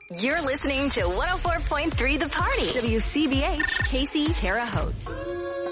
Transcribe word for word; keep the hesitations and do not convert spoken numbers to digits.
You're listening to one oh four point three The Party. W C B H, Casey, Terre Haute.